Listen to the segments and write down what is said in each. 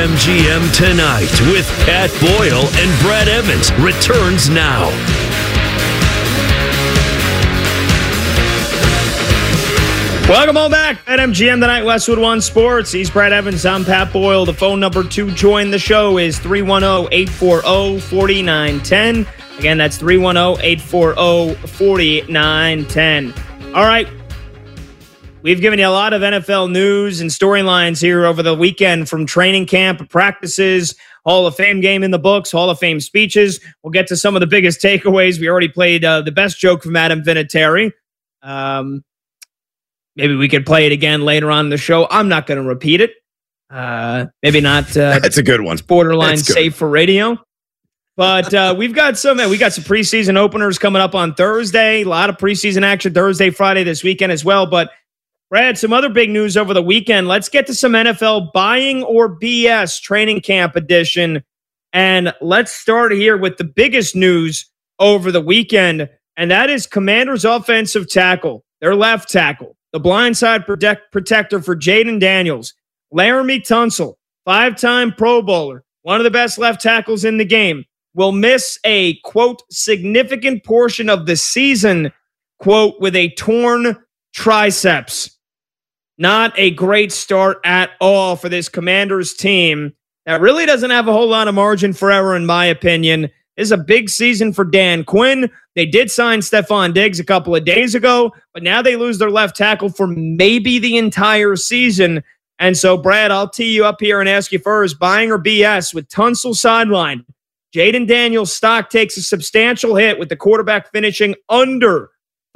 BetMGM Tonight with Pat Boyle and Brad Evans returns now. Welcome on back. BetMGM Tonight, Westwood One Sports. He's Brad Evans. I'm Pat Boyle. The phone number to join the show is 310-840-4910. Again, that's 310-840-4910. All right. We've given you a lot of NFL news and storylines here over the weekend, from training camp, practices, Hall of Fame game in the books, Hall of Fame speeches. We'll get to some of the biggest takeaways. We already played the best joke from Adam Vinatieri. Maybe we could play it again later on in the show. I'm not going to repeat it. Maybe not. That's a good one. It's borderline safe for radio. But we got some preseason openers coming up on Thursday. A lot of preseason action Thursday, Friday, this weekend as well. But Brad, some other big news over the weekend. Let's get to some NFL buying or BS training camp edition. And let's start here with the biggest news over the weekend. And that is Commanders offensive tackle, their left tackle, the blindside protector for Jayden Daniels, Laramie Tunsil, 5-time Pro Bowler, one of the best left tackles in the game, will miss a, quote, significant portion of the season, quote, with a torn triceps. Not a great start at all for this Commanders team that really doesn't have a whole lot of margin for error, in my opinion. This is a big season for Dan Quinn. They did sign Stephon Diggs a couple of days ago, but now they lose their left tackle for maybe the entire season. And so, Brad, I'll tee you up here and ask you first, buying or BS with Tunsil sidelined. Jayden Daniels' stock takes a substantial hit with the quarterback finishing under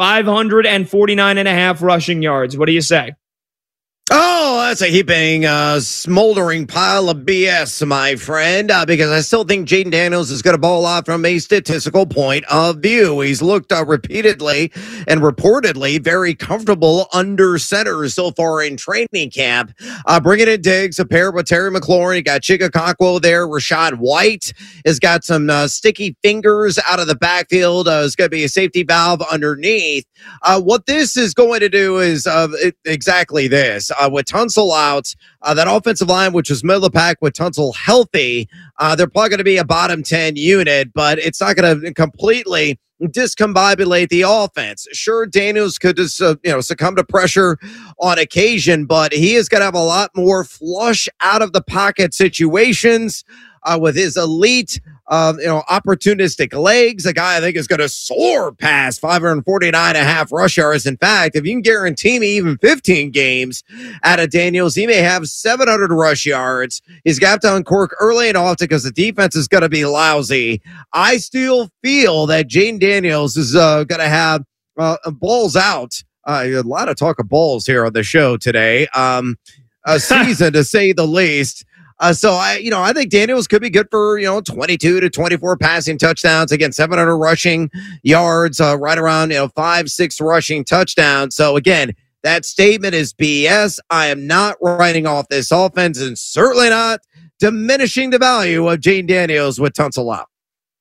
549.5 rushing yards. What do you say? Oh, that's a heaping, smoldering pile of BS, my friend, because I still think Jayden Daniels is going to ball out from a statistical point of view. He's looked repeatedly and reportedly very comfortable under center so far in training camp. Bringing in Diggs, a pair with Terry McLaurin. You got Chig Okonkwo there. Rashad White has got some sticky fingers out of the backfield. It's going to be a safety valve underneath. What this is going to do is exactly this. With Tunsil out, that offensive line, which was middle of the pack with Tunsil healthy, they're probably going to be a bottom 10 unit, but it's not going to completely discombobulate the offense. Sure, Daniels could just succumb to pressure on occasion, but he is going to have a lot more flush out of the pocket situations with his elite opportunistic legs. A guy I think is going to soar past 549.5 rush yards. In fact, if you can guarantee me even 15 games out of Daniels, he may have 700 rush yards. He's got to uncork early and often because the defense is going to be lousy. I still feel that Jayden Daniels is going to have balls out. A lot of talk of balls here on the show today. A season to say the least. So I think Daniels could be good for 22 to 24 passing touchdowns, again 700 rushing yards, right around 5-6 rushing touchdowns. So again, that statement is BS. I am not writing off this offense and certainly not diminishing the value of Jayden Daniels with Tunsil out.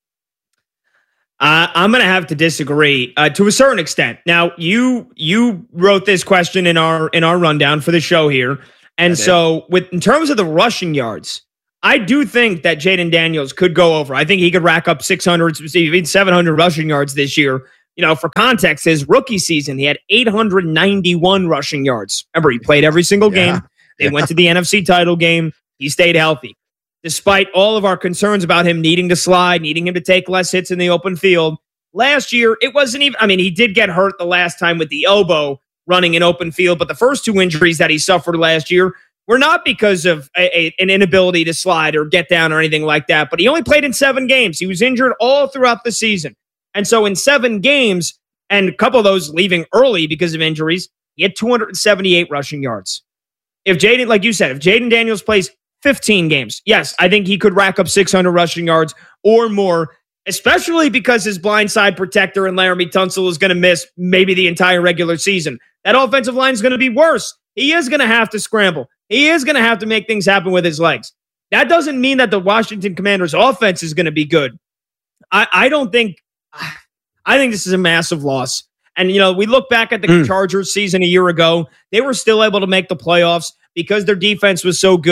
I'm going to have to disagree to a certain extent. Now, you wrote this question in our rundown for the show here. And so in terms of the rushing yards, I do think that Jayden Daniels could go over. I think he could rack up 600, even 700 rushing yards this year. For context, his rookie season, he had 891 rushing yards. Remember, he played every single game. They went to the NFC title game. He stayed healthy. Despite all of our concerns about him needing to slide, needing him to take less hits in the open field, last year, it wasn't even, he did get hurt the last time with the elbow running an open field, but the first two injuries that he suffered last year were not because of an inability to slide or get down or anything like that, but he only played in 7 games. He was injured all throughout the season. And so in 7 games, and a couple of those leaving early because of injuries, he had 278 rushing yards. If Jayden, like you said, if Jayden Daniels plays 15 games, yes, I think he could rack up 600 rushing yards or more, especially because his blindside protector and Laramie Tunsil is going to miss maybe the entire regular season. That offensive line is going to be worse. He is going to have to scramble. He is going to have to make things happen with his legs. That doesn't mean that the Washington Commanders offense is going to be good. I think this is a massive loss. And, we look back at the Chargers season a year ago. They were still able to make the playoffs because their defense was so good.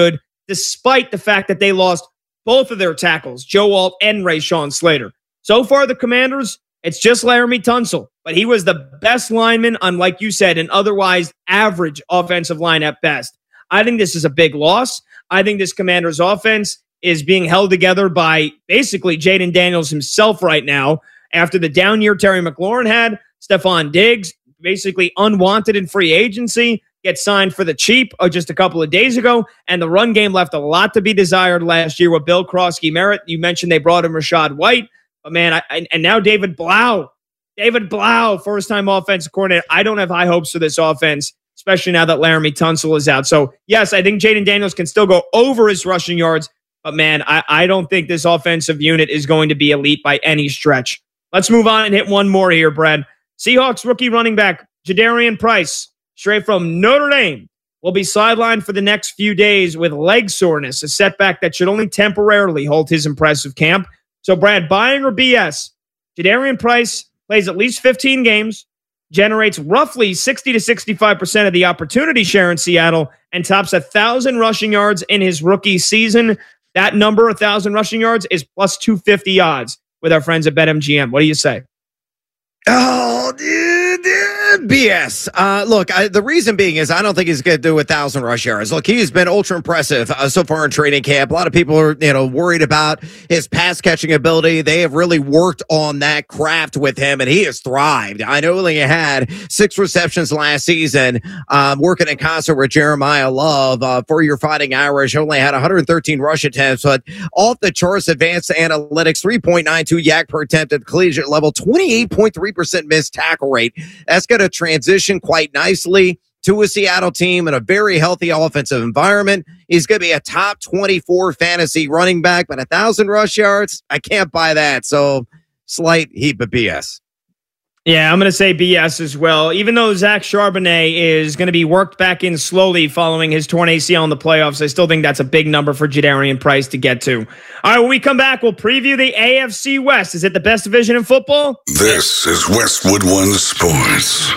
despite the fact that they lost both of their tackles, Joe Alt and Rashawn Slater. So far, the Commanders, it's just Laramie Tunsil, but he was the best lineman on, like you said, an otherwise average offensive line at best. I think this is a big loss. I think this Commanders offense is being held together by basically Jaden Daniels himself right now. After the down year Terry McLaurin had, Stephon Diggs, basically unwanted in free agency, gets signed for the cheap just a couple of days ago, and the run game left a lot to be desired last year with Bill Krosky-Merritt. You mentioned they brought in Rashad White, but man, and now David Blau, first-time offensive coordinator. I don't have high hopes for this offense, especially now that Laramie Tunsil is out. So, yes, I think Jaden Daniels can still go over his rushing yards, but man, I don't think this offensive unit is going to be elite by any stretch. Let's move on and hit one more here, Brad. Seahawks rookie running back Jadarian Price, straight from Notre Dame, will be sidelined for the next few days with leg soreness, a setback that should only temporarily halt his impressive camp. So, Brad, buying or BS? Jadarian Price plays at least 15 games, generates roughly 60 to 65% of the opportunity share in Seattle, and tops 1,000 rushing yards in his rookie season. That number, 1,000 rushing yards, is plus 250 odds with our friends at BetMGM. What do you say? Oh, dude, BS. Look, the reason being is I don't think he's going to do 1,000 rush yards. Look, he's been ultra impressive so far in training camp. A lot of people are, worried about his pass catching ability. They have really worked on that craft with him, and he has thrived. I know he had 6 receptions last season, working in concert with Jeremiah Love for your Fighting Irish. Only had 113 rush attempts, but off the charts, advanced analytics, 3.92 yak per attempt at the collegiate level, 28.3% missed tackle rate. That's going to transition quite nicely to a Seattle team in a very healthy offensive environment. He's going to be a top 24 fantasy running back, but 1,000 rush yards, I can't buy that. So slight heap of BS. Yeah, I'm going to say BS as well. Even though Zach Charbonnet is going to be worked back in slowly following his torn ACL in the playoffs, I still think that's a big number for Jadarian Price to get to. All right, when we come back, we'll preview the AFC West. Is it the best division in football? This is Westwood One Sports.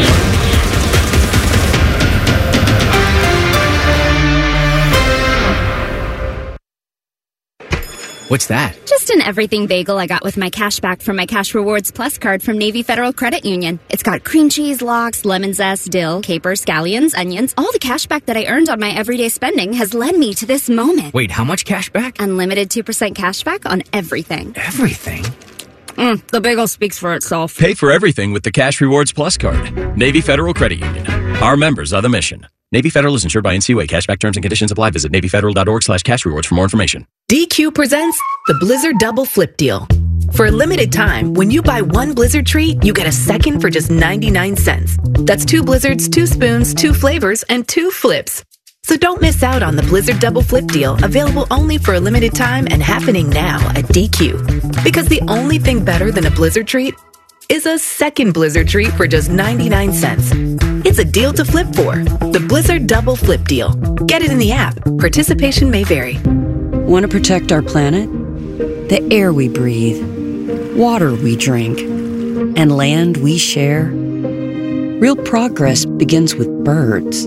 What's that? Just an everything bagel I got with my cash back from my Cash Rewards Plus card from Navy Federal Credit Union. It's got cream cheese, lox, lemon zest, dill, capers, scallions, onions. All the cash back that I earned on my everyday spending has led me to this moment. Wait, how much cash back? Unlimited 2% cash back on everything. Everything? The bagel speaks for itself. Pay for everything with the Cash Rewards Plus card. Navy Federal Credit Union. Our members are the mission. Navy Federal is insured by NCUA. Cashback terms and conditions apply. Visit NavyFederal.org/cash rewards for more information. DQ presents the Blizzard Double Flip Deal. For a limited time, when you buy one Blizzard treat, you get a second for just 99 cents. That's 2 Blizzards, 2 spoons, 2 flavors, and 2 flips. So don't miss out on the Blizzard Double Flip Deal, available only for a limited time and happening now at DQ. Because the only thing better than a Blizzard treat is a second Blizzard treat for just 99 cents. It's a deal to flip for. The Blizzard Double Flip Deal. Get it in the app. Participation may vary. Want to protect our planet? The air we breathe, water we drink, and land we share? Real progress begins with birds.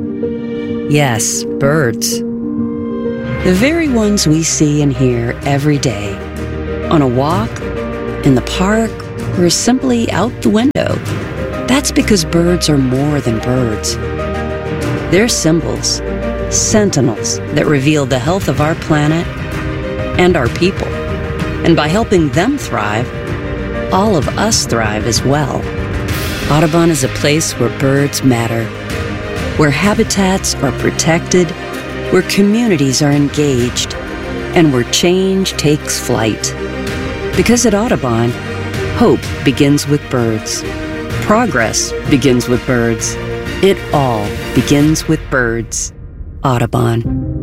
Yes, birds. The very ones we see and hear every day. On a walk, in the park, or simply out the window. That's because birds are more than birds. They're symbols, sentinels that reveal the health of our planet and our people. And by helping them thrive, all of us thrive as well. Audubon is a place where birds matter, where habitats are protected, where communities are engaged, and where change takes flight. Because at Audubon, hope begins with birds. Progress begins with birds. It all begins with birds. Audubon.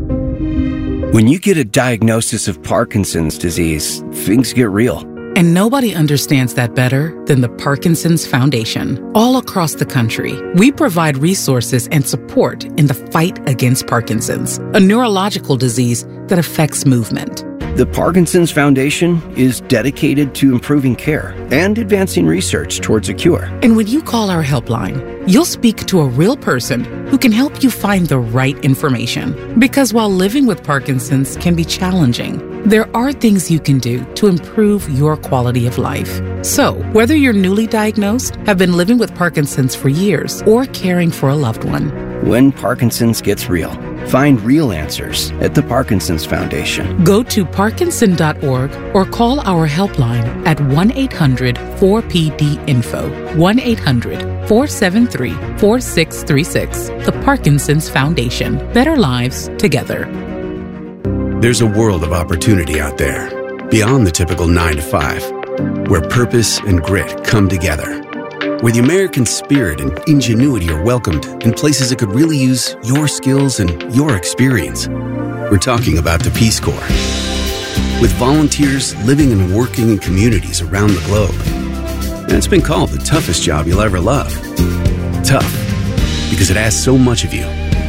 When you get a diagnosis of Parkinson's disease, things get real. And nobody understands that better than the Parkinson's Foundation. All across the country, we provide resources and support in the fight against Parkinson's, a neurological disease that affects movement. The Parkinson's Foundation is dedicated to improving care and advancing research towards a cure. And when you call our helpline, you'll speak to a real person who can help you find the right information. Because while living with Parkinson's can be challenging, there are things you can do to improve your quality of life. So, whether you're newly diagnosed, have been living with Parkinson's for years, or caring for a loved one, when Parkinson's gets real, find real answers at the Parkinson's Foundation. Go to parkinson.org or call our helpline at 1-800-4PD-INFO, 1-800-473-4636. The Parkinson's Foundation. Better lives together. There's a world of opportunity out there, beyond the typical 9 to 5, where purpose and grit come together, where the American spirit and ingenuity are welcomed in places that could really use your skills and your experience. We're talking about the Peace Corps. With volunteers living and working in communities around the globe. And it's been called the toughest job you'll ever love. Tough, because it asks so much of you.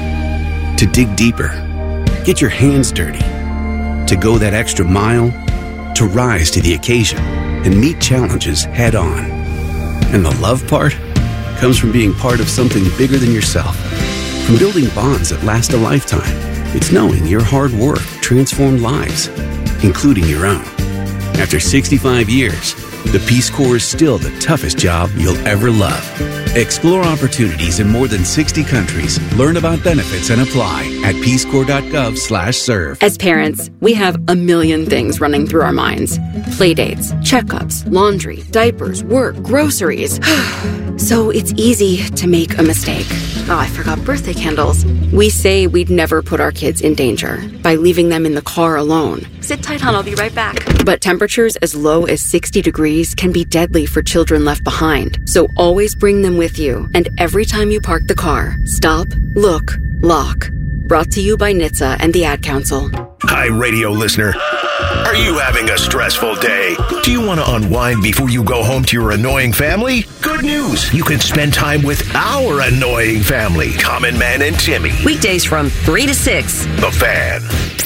To dig deeper, get your hands dirty, to go that extra mile, to rise to the occasion and meet challenges head on. And the love part comes from being part of something bigger than yourself. From building bonds that last a lifetime. It's knowing your hard work transformed lives, including your own. After 65 years, the Peace Corps is still the toughest job you'll ever love. Explore opportunities in more than 60 countries. Learn about benefits and apply at peacecorps.gov/serve. As parents, we have a million things running through our minds. Playdates, checkups, laundry, diapers, work, groceries. So it's easy to make a mistake. Oh, I forgot birthday candles. We say we'd never put our kids in danger by leaving them in the car alone. Sit tight, hon, I'll be right back. But temperatures as low as 60 degrees can be deadly for children left behind. So always bring them with you. And every time you park the car, stop, look, lock. Brought to you by NHTSA and the Ad Council. Hi, radio listener. Are you having a stressful day? Do you want to unwind before you go home to your annoying family? Good news. You can spend time with our annoying family, Common Man and Timmy. Weekdays from 3 to 6. The Fan.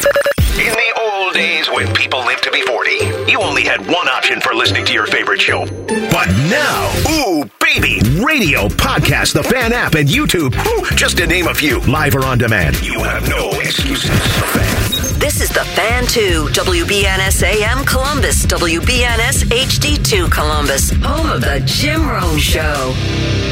In the old days when people lived to be 40, you only had one option for listening to your favorite show. But now, ooh, baby, radio, podcast, the Fan app, and YouTube, just to name a few, live or on demand. You have no excuses, The Fan. This is The Fan 2, WBNS AM Columbus, WBNS HD2 Columbus, home of the Jim Rome Show.